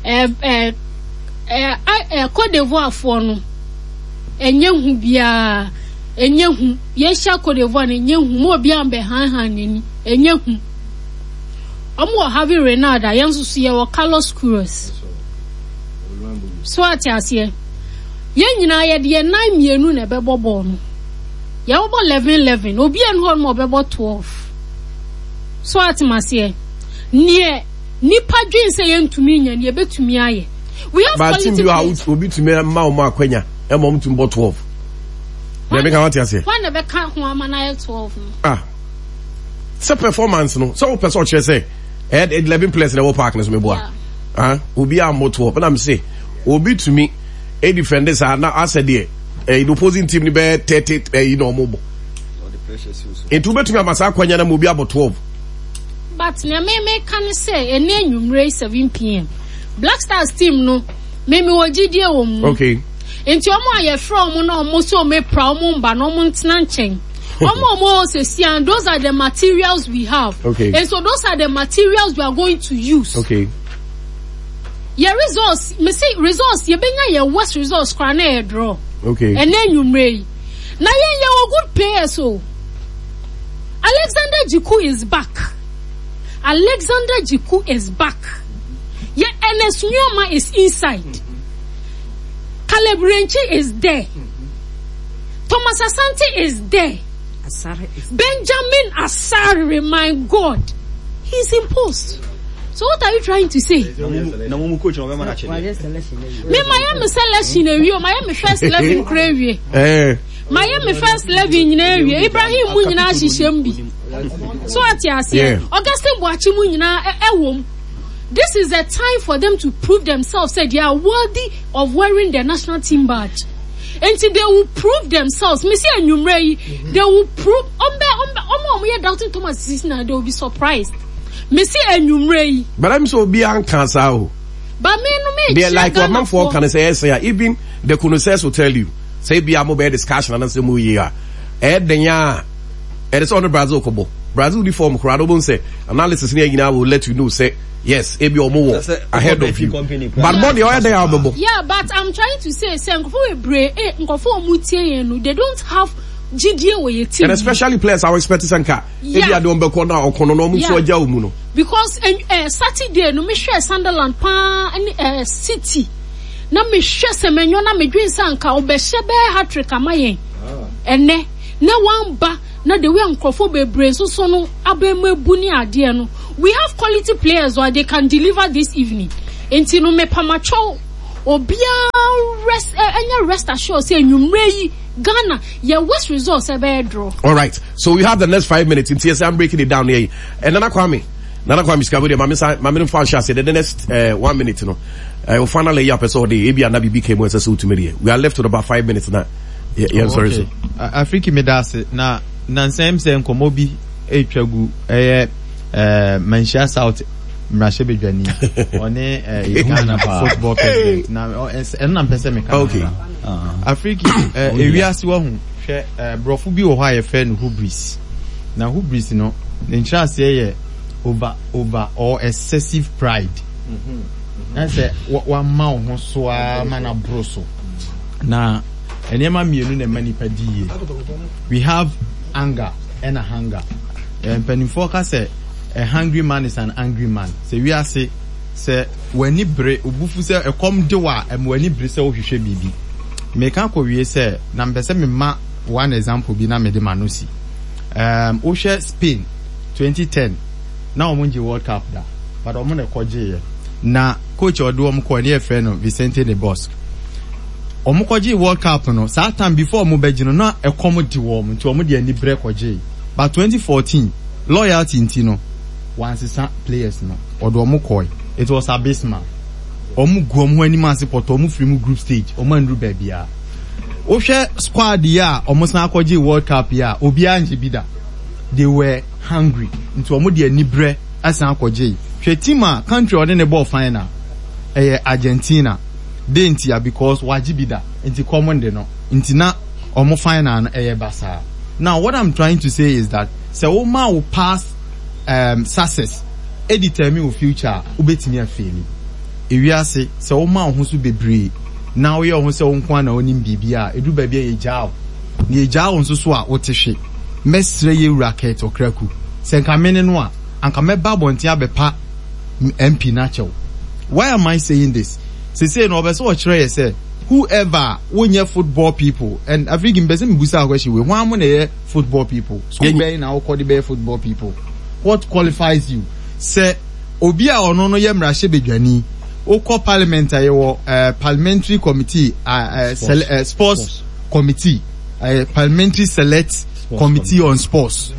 Cote d'Ivoire for no enye hu bia enye hu ye sha Cote d'Ivoire enye hu mo bia mbe han ni enye hu omo have Renada yenso so ye wo Carlos Cruz so atiase ye nyina ye de 9 mienu na bebo ball no ye wo 11 obi en ho mo bebo 12 so atimase nie nipa dwen se yentumi nya ne betumi aye we have quality players obi tumi ma o ma kwanya e mo mtum 12 na be kan what ase when na be kan ho ama na 12 so performance no so person che say 11 players na wo park na so me boa obi am 12 na me say obi tumi e defenders are na ase de the opposing team ni be 30 you know mo bo the pressure so etu betumi amasa kwanya na mo obi abo 12 but me can say ene anwumre 7 p.m. Black Stars team no me wogidie wo mu okay enti omo aye from no omo so me pra omo mba no omo ntena nchen omo se see and those are the materials we have okay and so those are the materials we are going to use okay your results me say results ye benya ye worst results kra na e draw okay ene anwumre na ye good players so Alexander Jiku is back. Alexander Jiku is back. Yeah, Enes Nyoma is inside. Caleb Renchi is there. Thomas Asante is there. Benjamin Asare, my God, he's imposed. So what are you trying to say? Me Miami selection Miami first 11 crazy. Miami first 11 in Ibrahim Munyina Shishembi. So at Yasia, Augustine Boachimu nyina this is a time for them to prove themselves. Said they are worthy of wearing their national team badge. Until they will prove themselves. Missy and Numrei, they will prove doubting Thomas Zisna, they will be surprised. Missy and Numrei. But I'm so beyond cancer. But me they're like what man for can say even the connoisseurs will tell you. Say be a mobile discussion and say mu year. And it's on the Brazil Kobo. Brazil the form crowd say analysis near you will let you know say yes, ebi omo ahead of you. But more the other day yeah, but I'm trying to say they don't have GDA with your team. And especially players are expecting Sanka. Ebi ade ombe corner or kono no mu so agya omu no. Because Saturday no me share Sunderland pa City. Na me share Semenyo na me dwin Sanka obehye be hat-trick amayen. Ene na one ba na the way nkrofo bebre so no abemmebu ni ade no we have quality players or they can deliver this evening enti no me pamacho obia rest assured say enwumre yi Ghana your worst results ebe draw. All right, so we have the next 5 minutes in TSA. I'm breaking it down here and Nana Kwame Skabudi mami fan share say the next 1 minute we'll finally up so the ABI and Nabi became was so to me. We are left with about 5 minutes now. Yeah, sorry sir. Afriki medase na nsem se nkomobi etwagu Manchester South Mrashe Bedwani one Ghana football president na na mpese me kan. Okay. Afriki ewiase wo hu hwe brofo bi wo ha ye fe no hubris. Na hubris no nchase ye over or excessive pride. Na say wa ma ho so a mana broso. Na enema mienu na manipa diye. We have anger and a hunger. Penifo ka say a hungry man is an angry man. Say we are say when ni bre obufu say e kom de wa when ni bre say o hwehwe bibi. Me kan ko wie say na mpese me ma one example bi na me de manosi. O share Spain 2010 na omunji World Cup da. But omo na koje na coach odo omo ko ne e fe no Vicente de Bosque. Omukoji World Cup no that time before omubeji no na ekom di wo mu nti omu de ani break oje but 2014 loyalty ntino once players no odo omukoi it was abysmal omu gu omu ani ma support omu free mu group stage omu andru babia o hwe squad ya omu san akoji World Cup ya obi anje bida they were hungry nti omu de ani break asan akoji hwe team a country ode ne ball final Argentina dentia because wajibida inti common de no inti na omo final na basa. Now what I'm trying to say is that se o ma will pass success e determine your future ubetimi afeli ewiase se o ma ho so bebre na wo ye ho se wo nkwa na onim bibia edu ba bia ye jao na ye jao nso so a wotehwe mesre ye racket okraku se nka mene no a anka meba bonti abepa MP na chew. Why am I saying this? Say no be so chire say whoever wonye football people and I think in person busa question we one na football people school be na call the football people what qualifies you say obi a ono no ye Mrashe Bedwani o call parliament ayo parliamentary committee sports committee parliamentary select committee on sports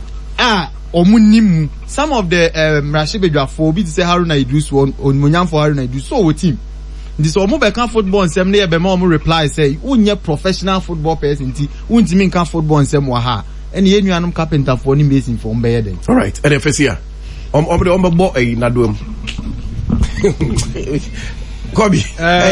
omunimu some of the Mrashe Bedwa for be to say Haruna Idris on Munyam for Haruna Idris so with him. This omo be kan football nsem na ye be ma omo reply say unye professional football person ti untimi kan football nsem wa ha ene ye nuanom carpenter for ni mason for mbe den. All right, and FCA omo de omo bo na doam Kobi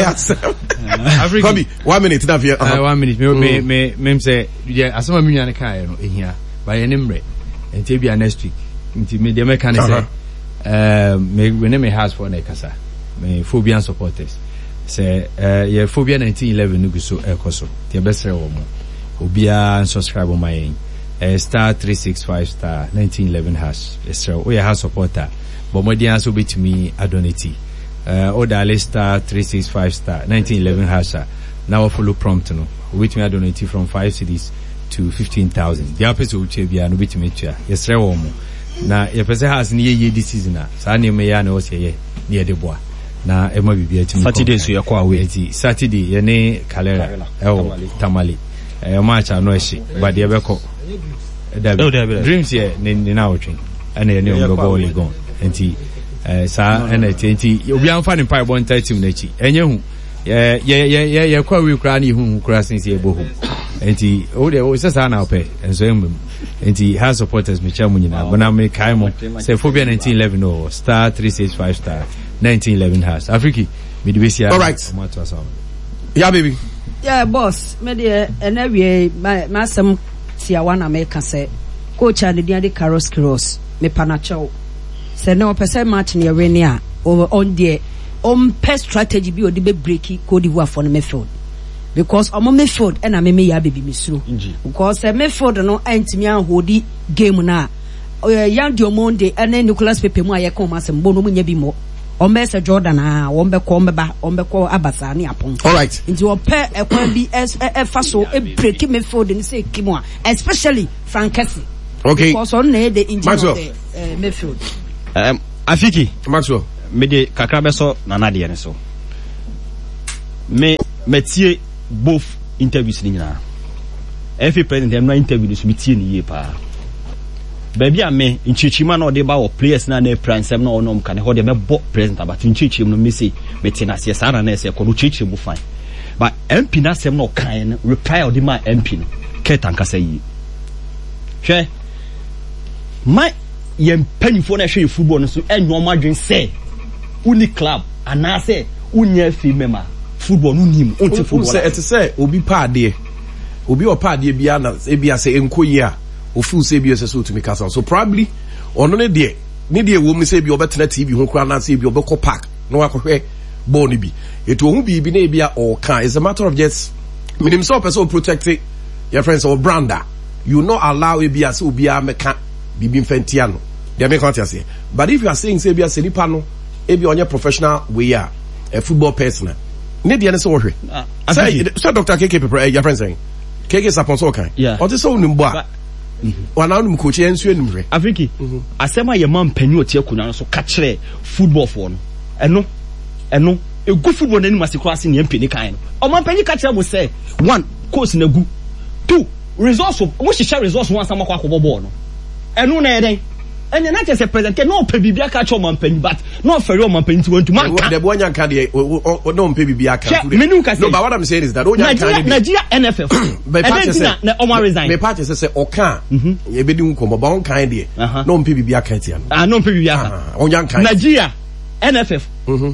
Kobi 1 minute na via 1 minute me say yeah asoma me nuane kan no ehia ba ye nemre enti bia next week enti me de me kan say me when me has for na kasa me phobia supporters say yeah phobia 1911 nugu so ekoso tie besre wo mo obia subscribe my star 365 star 1911 hash esre o ya ha supporter but mo dia so betimi adonati order star 365 star 1911 hash now follow prompt no betimi adonati from 5 cedis to 15,000 the apese o chebia no betimi tua esre wo mo na ye pese has ni ye this season na sa ne me ya na o se ye ne de boa na ema bibia timi Saturday so yakwa away Saturday ye ne Kalera Tamale match no ehye but ye beko dreams ye ni na otwen ana ye ne on go Legon enti sa ana enti obi amfa ne pai bon team na chi enye hu ye kwa we kra ni hu kra since ye bo hu enti o de o sesa na ope enso emum enti has supporters me chamu nyina bona me kai mo say phobia 1911 no star 365 star 1911 has Afriki midwesia. All right, yeah baby, yeah boss me de enawie ma sam tia wana me ka say coach and the Carlos Quiroz me panacho say no person match near Renia on there on pest strategy bi odi be breaki Cote d'Ivoire for the midfield because omo midfield and I me ya baby misru because midfield no antimi anhodi game na young Diamonde and Nicolas Pepe mu ayekon masem bo no munya bi mo Ombe Jordan Ombeko Abasa ni apon. All right. Into a pair a quabi as a faso a break midfield and say Kimoa, especially Frank Kessie. Okay. Because on the injury midfield. Afiki Maxwell. Me de kakrabeso nanade ne so. Me tie both interviews ni nyina. Every president dem na interview so me tie ni ye pa. Baby a me nchichima na ode ba wo players na na pransem na onom kan ho de me bo president about nchichim no me say me tina se sana na se ko no chichim bu fine. But MP na sem no kan reply ode ma MP no. Ketan ka say yi. Hwe my yem penifo na hwe football no so enyo madwen say uni club ana say unya fi mema football no nim onti football say et say obi paade obi o paade bia na e bia say enkoyi a ofu say bia say to me kasa so probably ono ne de wo mu say bia obetena TV ho kura na say bia obekọ park no akọhwe ball ni bi eto ohu bi na bia o kan is a matter of just minimum so person protect your friends or brander you not allow e bia say obi a meka bibi mfantia no they make what you say but if you are saying say bia say nipa no e bia onye professional way a football person ne de ne so hwe say Dr. KK prepare your friend saying KK sponsor okay o te so nimbo a wana onum coach ensu enumre Afriki asema ye man panyu otie kuna so ka kire football for no eno egu football nani masikwa ase ne mpeni kan no o man panyu ka kire mo say one coach na gu two resource mo share resource one sama kwa ball no eno na eden enya na chese president ke no pe bibia ka cho man panyu but no fere o man panyu ti want to man the boy nyan ka de no pe bibia ka no but what I'm saying is that onyan ka Nigeria NFF but na o man resign me party say oka e be di nko ba on kan de no pe bibia ka ti an no pe bibia ka onyan ka Nigeria NFF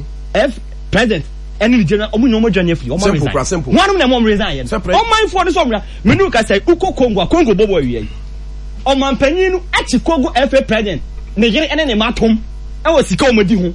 F president any general omu no mo dwane free o man resign simple one na mo resign o man for this omra menu ka say uko Congo bobo awie o man panyin no achi Congo FA president Nigeria ene ne matom e wo sika o modi ho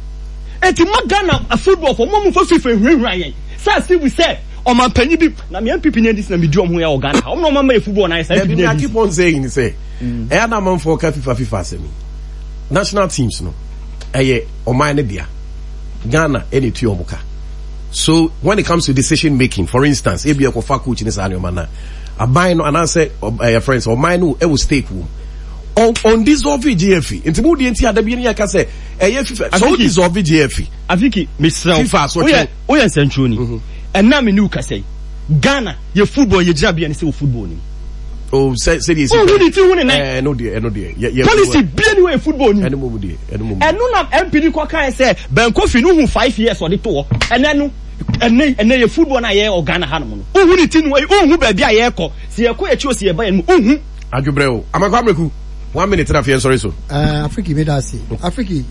eti magana a football for mo for FIFA hwehwa yen say we say o man panyin bi na me MPP ne dis na me di om ho ya Ghana o no man ma football na say I keep on saying say e na man for ka FIFA asemi national teams no eye o man ne dia Ghana any tu omuka so when it comes to decision making for instance e bia ko fa coach ni sa ne o man na abai no anase your friends or mine no e will stake room on dissolve GFE nti mu de nti adabi ni aka say FIFA so dissolve GFE Afiki Mr. FIFA so o ye central ni na me nu ka say Ghana ye football ye jira bia ni say football ni oh say this oh we ti won na no dey policy bia ni we football ni eno mu dey eno na MPD ko kan say Ben Kofi no hu 5 years or the to eno ene ye football na ye Ghana ha no ohu ni ti no ohu ba bia ye ko se ye ko ye chi o se ye ba ye no ohu adwobreo amakwa amreku 1 minute na fe sorry so Afriki me da se Afriki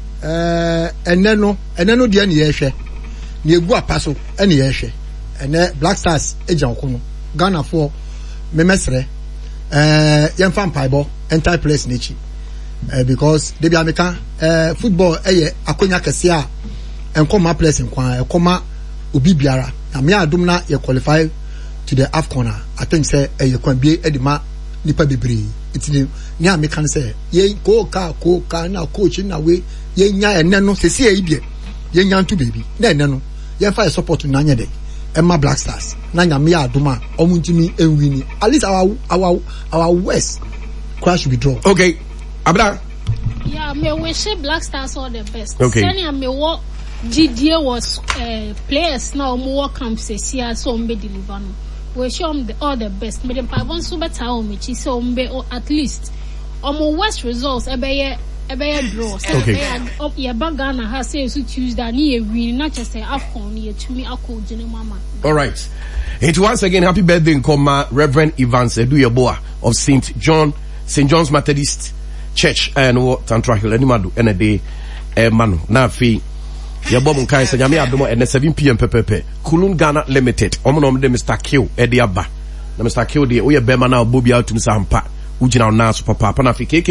ene no de na ye hwe na egu apaso ene ye hwe ene Black Stars eja okono Ghana for memesre yemfa mpaibo entire place nechi because they be ameka football eye akonya kese a enkoma place nkwa ekoma obi biara na me adom na ye qualify to the AFCON I think say ye kwan bie edima nipa bebre itini ni ameka say ye ko ka na coach na we ye nya ene no sesi e bie ye nya ntu baby na ene no ye fa support na nya de Emma Black Stars na nya me adom a omuntimi enwini at least our west crash be draw okay abra yeah me wish Black Stars all the best okay senior me what GDA was players now more camps here so mbe deliver no we show them all the best me dem pa bon so better o me chi so mbe at least west results ebe draw so ye Ghana ha say so Tuesday ni ye win not just say AFCON ni tumi akọ mama all right and once again happy birthday Nkoma Reverend Evans Eduyeboa of St. John's Methodist Church and what Tantra Hill animadu ene de manu na fi ye bom nkai se nyame adomo ene 7 pm pepepe Kulun Ghana Limited omo de Mr. Q ede aba na Mr. Q de oye bema na obobi atum sa ampa ugina na so papa na fi KK